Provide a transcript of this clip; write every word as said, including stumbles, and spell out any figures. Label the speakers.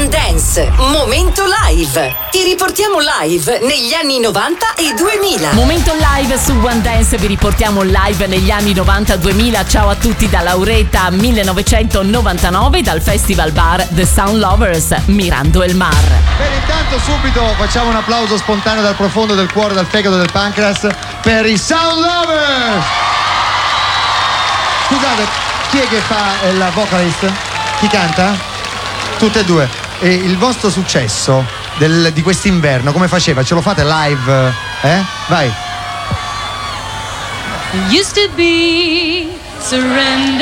Speaker 1: One Dance, momento live. Ti riportiamo live negli anni novanta e duemila.
Speaker 2: Momento live su One Dance, vi riportiamo live negli anni novanta duemila. Ciao a tutti da Laureta millenovecentonovantanove, dal Festival Bar The Sound Lovers, Mirando il Mar.
Speaker 3: Bene, intanto subito facciamo un applauso spontaneo dal profondo del cuore, dal fegato, del pancreas per i Sound Lovers. Scusate, chi è che fa la vocalist? Chi canta? Tutte e due. E il vostro successo del, di quest'inverno come faceva? Ce lo fate live? Eh? Vai.
Speaker 4: Used to be surrender.